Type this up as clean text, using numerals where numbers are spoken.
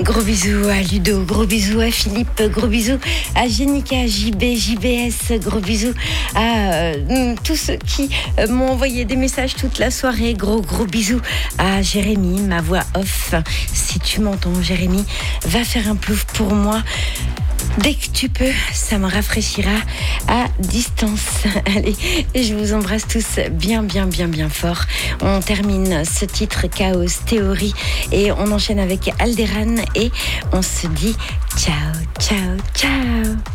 Gros bisous à Ludo, gros bisous à Philippe, gros bisous à Jenica, JBS, gros bisous à tous ceux qui m'ont envoyé des messages toute la soirée. Gros bisous à Jérémy, ma voix off. Si tu m'entends, Jérémy, va faire un plouf pour moi. Dès que tu peux, ça me rafraîchira à distance. Allez, je vous embrasse tous bien fort. On termine ce titre Chaos Théorie et on enchaîne avec Alderan et on se dit ciao.